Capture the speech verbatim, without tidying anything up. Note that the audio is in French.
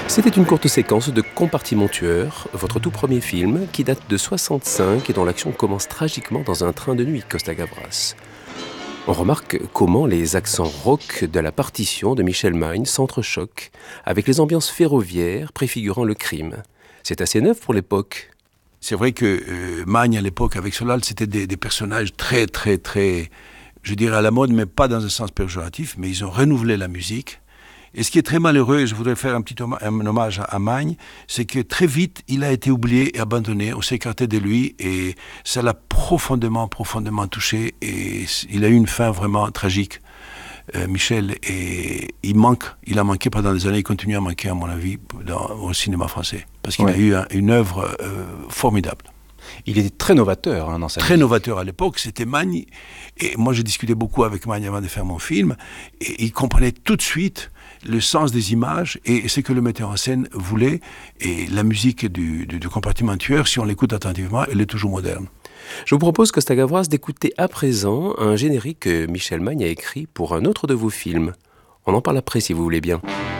C'était une courte séquence de Compartiment tueur, votre tout premier film qui date de soixante-cinq et dont l'action commence tragiquement dans un train de nuit Costa Gavras. On remarque comment les accents rock de la partition de Michel Magne s'entrechoquent avec les ambiances ferroviaires préfigurant le crime. C'est assez neuf pour l'époque. C'est vrai que euh, Magne, à l'époque, avec Solal, c'était des, des personnages très, très, très, je dirais à la mode, mais pas dans un sens péjoratif, mais ils ont renouvelé la musique. Et ce qui est très malheureux, et je voudrais faire un petit hommage, un hommage à Magne, c'est que très vite, il a été oublié et abandonné, on s'est écarté de lui, et ça l'a profondément, profondément touché, et il a eu une fin vraiment tragique, euh, Michel, et il manque, il a manqué pendant des années, il continue à manquer, à mon avis, dans, au cinéma français, parce qu'il ouais. a eu un, une œuvre euh, formidable. Il était très novateur hein, dans sa Très musique. novateur à l'époque, c'était Magne, et moi j'ai discuté beaucoup avec Magne avant de faire mon film, et il comprenait tout de suite le sens des images et ce que le metteur en scène voulait, et la musique du, du, du Compartiment tueur, si on l'écoute attentivement, elle est toujours moderne. Je vous propose, Costa Gavras, d'écouter à présent un générique que Michel Magne a écrit pour un autre de vos films. On en parle après si vous voulez bien.